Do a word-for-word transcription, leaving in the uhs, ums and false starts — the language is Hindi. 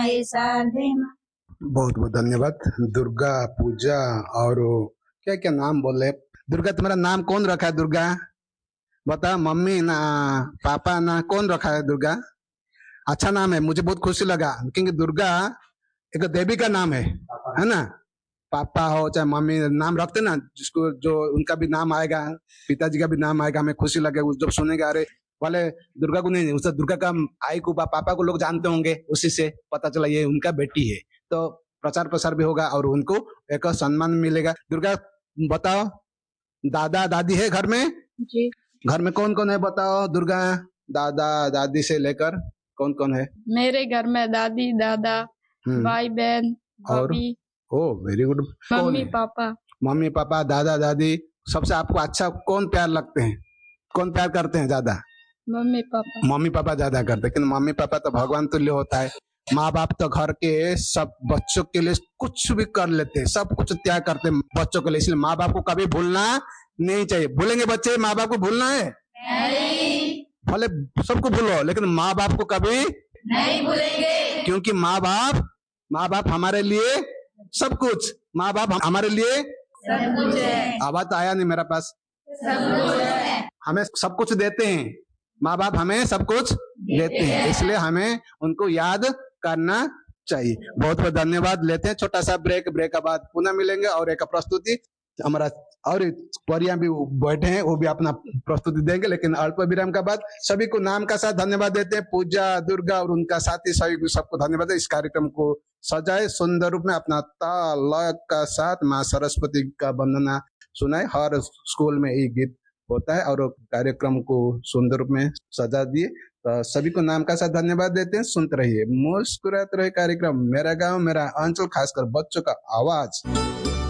बहुत बहुत धन्यवाद। दुर्गा पूजा और क्या क्या नाम बोले? दुर्गा, तुम्हारा नाम कौन रखा है? दुर्गा बता, मम्मी ना पापा ना कौन रखा है? दुर्गा अच्छा नाम है, मुझे बहुत खुशी लगा, क्योंकि दुर्गा एक देवी का नाम है है ना? पापा हो चाहे मम्मी नाम रखते ना, जिसको जो उनका भी नाम आएगा, पिताजी का भी नाम आएगा, हमें खुशी लगेगा जब सुनेगा। अरे वाले दुर्गा को नहीं, उससे दुर्गा का आई को पापा को लोग जानते होंगे, उसी से पता चला ये उनका बेटी है, तो प्रचार प्रसार भी होगा और उनको एक सम्मान मिलेगा। दुर्गा बताओ, दादा दादी है घर में? जी। घर में कौन कौन है बताओ दुर्गा? दादा दादी से लेकर कौन कौन है? मेरे घर में दादी दादा, भाई बहन, और भाभी। ओ very good. Mummy papa. Mummy papa दादा दादी। सबसे आपको अच्छा कौन प्यार लगते हैं? कौन प्यार करते हैं ज्यादा? Mummy papa. मम्मी पापा ज्यादा करते हैं, लेकिन मम्मी पापा तो भगवान तुल्य होता है। माँ बाप तो घर के सब बच्चों के लिए कुछ भी कर लेते हैं, सब कुछ त्याग करते हैं बच्चों के लिए, इसलिए माँ बाप को कभी भूलना नहीं चाहिए। भूलेंगे बच्चे माँ बाप को? भूलना है नहीं। भले सबको भूलो, लेकिन माँ बाप को कभी नहीं भूलेंगे, क्योंकि माँ बाप माँ बाप हमारे लिए सब कुछ, माँ बाप हमारे लिए सब कुछ है। आवाज तो आया नहीं मेरा पास। सब कुछ है। हमें सब कुछ देते हैं, माँ बाप हमें सब कुछ देते हैं, इसलिए हमें उनको याद करना चाहिए। बहुत बहुत धन्यवाद। लेते हैं छोटा सा ब्रेक, ब्रेक के बाद पुनः मिलेंगे और एक प्रस्तुति हमारा और परियां भी बैठे हैं, वो भी अपना प्रस्तुति देंगे, लेकिन अल्प विराम के बाद सभी को नाम का साथ धन्यवाद देते हैं। पूजा दुर्गा और उनका साथी सभी को सबको धन्यवाद है। इस कार्यक्रम को सजाए सुंदर रूप में अपना ताल का साथ माँ सरस्वती का वंदना सुनाए। हर स्कूल में ये गीत होता है और कार्यक्रम को सुंदर रूप में सजा दिए। तो सभी को नाम का साथ धन्यवाद देते हैं। सुनते रहिए मुस्कुराते रहिए कार्यक्रम मेरा गांव मेरा अंचल, खासकर बच्चों का आवाज।